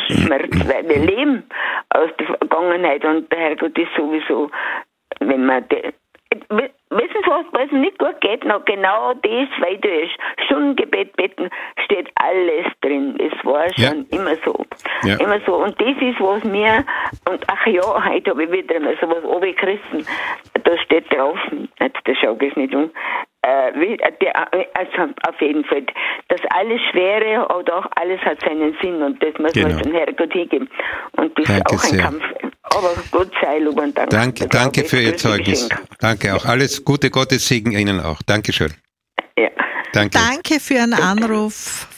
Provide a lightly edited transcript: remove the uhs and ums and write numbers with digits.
Schmerz, weil wir leben aus der Vergangenheit und der Herrgott ist sowieso, wenn man wissen Sie was nicht gut geht, noch genau das, weil du Stundengebet beten, steht alles drin. Es war schon immer so. Ja. Immer so. Und das ist, was mir, und ach ja, heute habe ich wieder mal sowas runtergerissen. Da steht drauf, jetzt das schaue ich nicht um, also auf jeden Fall, dass alles Schwere oder auch alles hat seinen Sinn und das muss man dem Herrgott hingeben. Und das ist auch ein Kampf. Aber Gott sei Lob und Dank. Danke für Ihr Zeugnis. Danke auch. Alles Gute, Gottes Segen Ihnen auch. Dankeschön. Ja. Danke. Danke für Ihren Anruf.